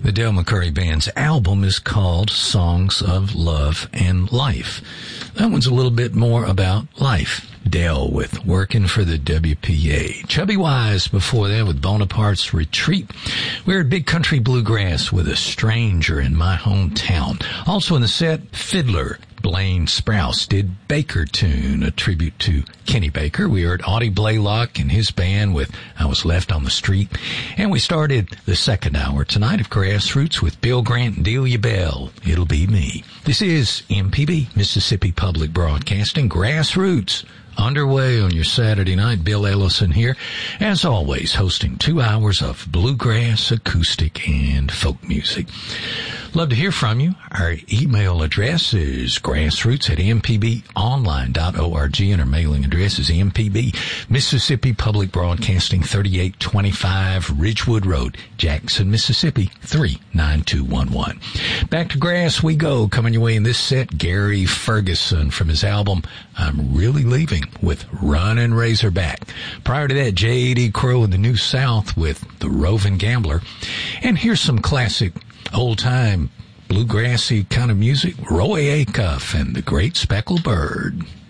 The Del McCoury Band's album is called Songs of Love and Life. That one's a little bit more about life. Del with Working for the WPA. Chubby Wise before that with Bonaparte's Retreat. We're at Big Country Bluegrass with A Stranger in My Hometown. Also in the set, Fiddler. Blaine Sprouse did Baker Tune, a tribute to Kenny Baker. We heard Audie Blaylock and his band with I Was Left on the Street. And we started the second hour tonight of Grassroots with Bill Grant and Delia Bell. It'll Be Me. This is MPB, Mississippi Public Broadcasting. Grassroots underway on your Saturday night. Bill Ellison here, as always, hosting 2 hours of bluegrass, acoustic, and folk music. Love to hear from you. Our email address is grassroots@mpbonline.org, and our mailing address is MPB, Mississippi Public Broadcasting, 3825 Ridgewood Road, Jackson, Mississippi, 39211. Back to grass we go. Coming your way in this set, Gary Ferguson from his album I'm Really Leaving with Runnin' Razorback. Prior to that, J.D. Crowe in the New South with The Roving Gambler. And here's some classic old-time bluegrassy kind of music. Roy Acuff and the Great Speckled Bird.